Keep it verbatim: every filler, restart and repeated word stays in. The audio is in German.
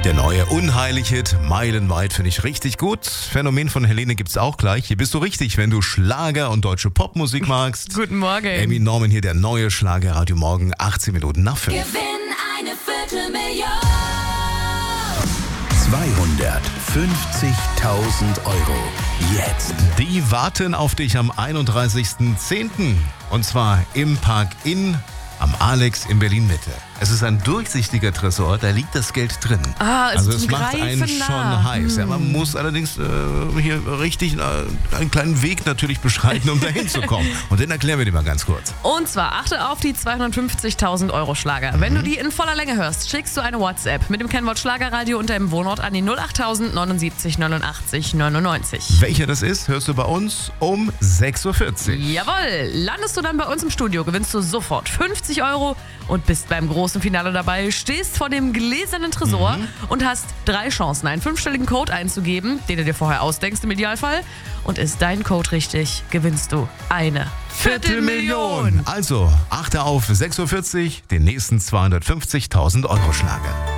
Der neue Unheilig-Hit Meilenweit finde ich richtig gut. Phänomen von Helene gibt's auch gleich. Hier bist du richtig, wenn du Schlager und deutsche Popmusik magst. Guten Morgen. Amy Norman hier, der neue Schlager Radio Morgen, achtzehn Minuten nach fünf. Gewinn eine Viertelmillion. zweihundertfünfzigtausend Euro. Jetzt. Die warten auf dich am einunddreißigsten zehnten Und zwar im Park Inn am Alex in Berlin-Mitte. Es ist ein durchsichtiger Tresor, da liegt das Geld drin. Ah, es also ist es macht einen Greifen nah. schon heiß. Hm. Ja, man muss allerdings äh, hier richtig äh, einen kleinen Weg natürlich beschreiten, um dahin zu kommen. Und den erklären wir dir mal ganz kurz. Und zwar achte auf die zweihundertfünfzigtausend Euro Schlager. Wenn du die in voller Länge hörst, schickst du eine WhatsApp mit dem Kennwort Schlagerradio und deinem Wohnort an die null achttausend neunundsiebzig neunundachtzig neunundneunzig. Welcher das ist, hörst du bei uns um sechs Uhr vierzig. Jawohl, landest du dann bei uns im Studio, gewinnst du sofort fünfzig Euro und bist beim großen Finale dabei, stehst vor dem gläsernen Tresor mhm. und hast drei Chancen, einen fünfstelligen Code einzugeben, den du dir vorher ausdenkst im Idealfall. Und ist dein Code richtig, gewinnst du eine Viertelmillion. Also, achte auf sechs Uhr vierzig, den nächsten zweihundertfünfzigtausend Euro Schlager.